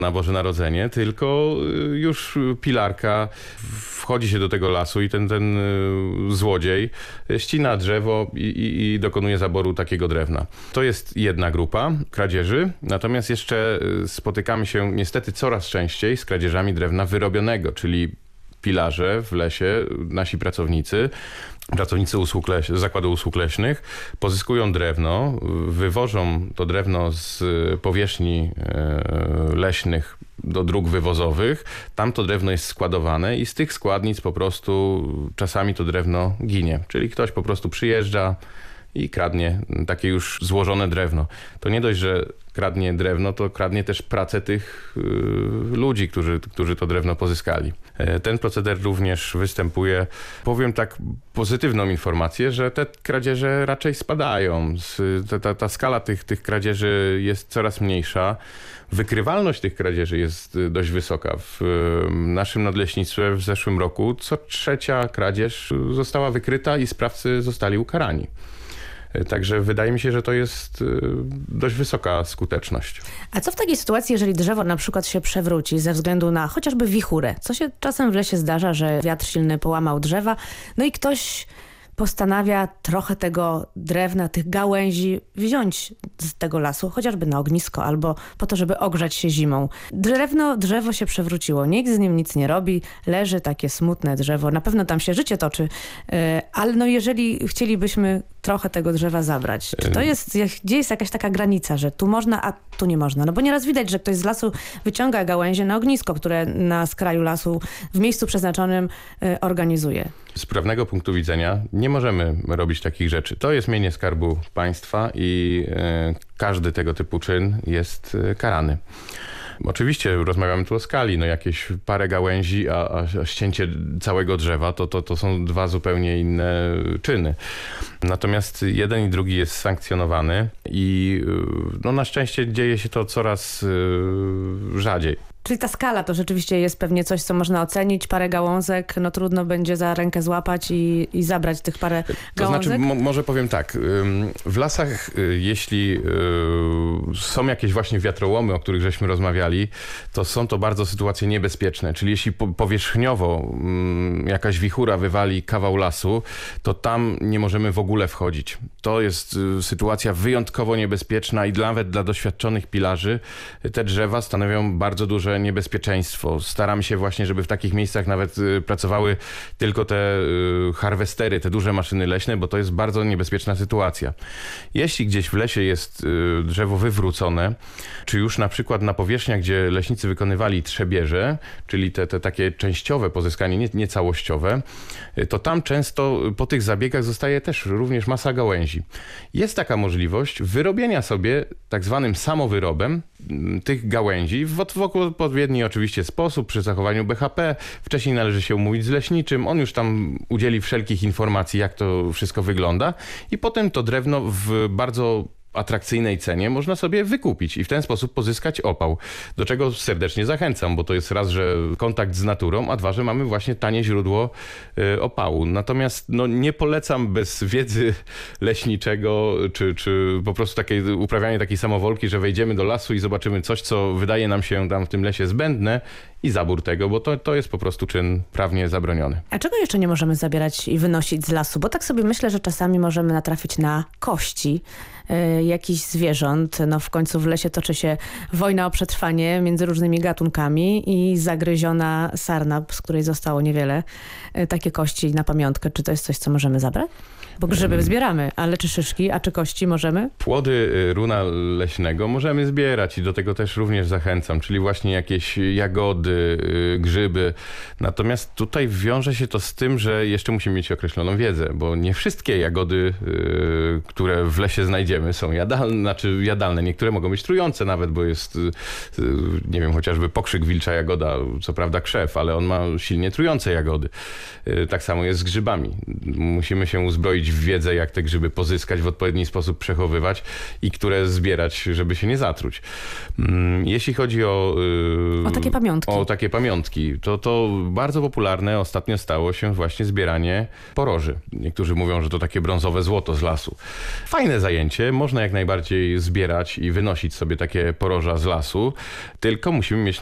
na Boże Narodzenie, tylko już pilarka wchodzi się do tego lasu i ten złodziej ścina drzewo i dokonuje zaboru takiego drewna. To jest jedna grupa kradzieży, natomiast jeszcze spotykamy się niestety coraz częściej z kradzieżami drewna wyrobionego, czyli pilarze w lesie, nasi pracownicy Zakładu Usług Leśnych pozyskują drewno, wywożą to drewno z powierzchni leśnych do dróg wywozowych. Tam to drewno jest składowane i z tych składnic po prostu czasami to drewno ginie. Czyli ktoś po prostu przyjeżdża i kradnie takie już złożone drewno. To nie dość, że kradnie drewno, to kradnie też pracę tych ludzi, którzy to drewno pozyskali. Ten proceder również występuje. Powiem tak pozytywną informację, że te kradzieże raczej spadają. Ta skala tych kradzieży jest coraz mniejsza. Wykrywalność tych kradzieży jest dość wysoka. W naszym nadleśnictwie w zeszłym roku co trzecia kradzież została wykryta i sprawcy zostali ukarani. Także wydaje mi się, że to jest dość wysoka skuteczność. A co w takiej sytuacji, jeżeli drzewo na przykład się przewróci ze względu na chociażby wichurę? Co się czasem w lesie zdarza, że wiatr silny połamał drzewa, no i ktoś postanawia trochę tego drewna, tych gałęzi wziąć z tego lasu, chociażby na ognisko albo po to, żeby ogrzać się zimą. Drzewo się przewróciło, nikt z nim nic nie robi, leży takie smutne drzewo, na pewno tam się życie toczy, ale no jeżeli chcielibyśmy trochę tego drzewa zabrać, czy to jest, gdzie jest jakaś taka granica, że tu można, a tu nie można? No bo nieraz widać, że ktoś z lasu wyciąga gałęzie na ognisko, które na skraju lasu w miejscu przeznaczonym organizuje. Z prawnego punktu widzenia nie możemy robić takich rzeczy. To jest mienie Skarbu Państwa i każdy tego typu czyn jest karany. Oczywiście rozmawiamy tu o skali, no jakieś parę gałęzi, a ścięcie całego drzewa to są dwa zupełnie inne czyny. Natomiast jeden i drugi jest sankcjonowany i no na szczęście dzieje się to coraz rzadziej. Czyli ta skala to rzeczywiście jest pewnie coś, co można ocenić. Parę gałązek, no trudno będzie za rękę złapać i zabrać tych parę gałązek. To znaczy, może powiem tak, w lasach, jeśli są jakieś właśnie wiatrołomy, o których żeśmy rozmawiali, to są to bardzo sytuacje niebezpieczne. Czyli jeśli powierzchniowo jakaś wichura wywali kawał lasu, to tam nie możemy w ogóle wchodzić. To jest sytuacja wyjątkowo niebezpieczna i nawet dla doświadczonych pilarzy te drzewa stanowią bardzo duże niebezpieczeństwo. Staramy się właśnie, żeby w takich miejscach nawet pracowały tylko te harwestery, te duże maszyny leśne, bo to jest bardzo niebezpieczna sytuacja. Jeśli gdzieś w lesie jest drzewo wywrócone, czy już na przykład na powierzchniach, gdzie leśnicy wykonywali trzebieże, czyli te takie częściowe pozyskanie, nie całościowe, to tam często po tych zabiegach zostaje też również masa gałęzi. Jest taka możliwość wyrobienia sobie tak zwanym samowyrobem tych gałęzi w odpowiedni oczywiście sposób, przy zachowaniu BHP. Wcześniej należy się umówić z leśniczym. On już tam udzieli wszelkich informacji, jak to wszystko wygląda i potem to drewno w bardzo atrakcyjnej cenie można sobie wykupić i w ten sposób pozyskać opał. Do czego serdecznie zachęcam, bo to jest raz, że kontakt z naturą, a dwa, że mamy właśnie tanie źródło opału. Natomiast no, nie polecam bez wiedzy leśniczego, czy po prostu uprawianie takiej samowolki, że wejdziemy do lasu i zobaczymy coś, co wydaje nam się tam w tym lesie zbędne i zabór tego, bo to jest po prostu czyn prawnie zabroniony. A czego jeszcze nie możemy zabierać i wynosić z lasu? Bo tak sobie myślę, że czasami możemy natrafić na kości jakichś zwierząt. No w końcu w lesie toczy się wojna o przetrwanie między różnymi gatunkami i zagryziona sarna, z której zostało niewiele, takie kości na pamiątkę. Czy to jest coś, co możemy zabrać? Bo grzyby zbieramy, ale czy szyszki, a czy kości możemy? Płody runa leśnego możemy zbierać i do tego też również zachęcam, czyli właśnie jakieś jagody, grzyby. Natomiast tutaj wiąże się to z tym, że jeszcze musimy mieć określoną wiedzę, bo nie wszystkie jagody, które w lesie znajdziemy, są jadalne. Niektóre mogą być trujące nawet, bo jest, nie wiem, chociażby pokrzyk, wilcza jagoda, co prawda krzew, ale on ma silnie trujące jagody. Tak samo jest z grzybami. Musimy się uzbroić mieć wiedzę, jak te grzyby pozyskać, w odpowiedni sposób przechowywać i które zbierać, żeby się nie zatruć. Jeśli chodzi o takie pamiątki. O takie pamiątki, to bardzo popularne ostatnio stało się właśnie zbieranie poroży. Niektórzy mówią, że to takie brązowe złoto z lasu. Fajne zajęcie, można jak najbardziej zbierać i wynosić sobie takie poroża z lasu, tylko musimy mieć